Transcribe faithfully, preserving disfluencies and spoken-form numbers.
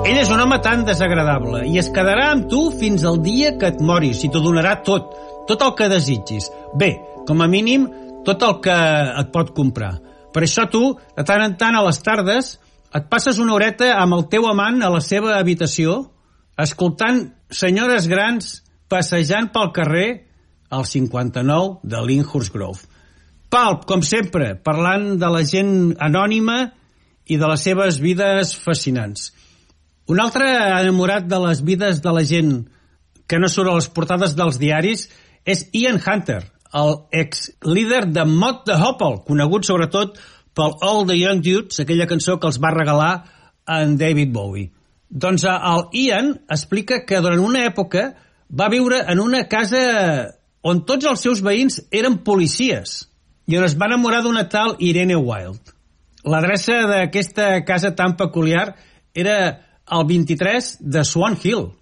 Ell és un home tan desagradable i es quedarà amb tu fins al dia que et moris i t'ho donarà tot, tot el que desitgis. Bé, com a mínim, tot el que et pot comprar. Per això tu, de tant en tant a les tardes, et passes una horeta amb el teu amant a la seva habitació, escoltant senyores grans passejant pel carrer al cinquanta-nou de Lyndhurst Grove. Pulp, com sempre, parlant de la gent anònima i de les seves vides fascinants. Un altre enamorat de les vides de la gent que no surt a les portades dels diaris és Ian Hunter, el ex-líder de Mott the Hoople, conegut sobretot pel All the Young Dudes, aquella cançó que els va regalar en David Bowie. Doncs el Ian explica que durant una època va viure en una casa on tots els seus veïns eren policies i on es va enamorar d'una tal Irene Wild. L'adreça d'aquesta casa tan peculiar era el vint-i-tres de Swan Hill,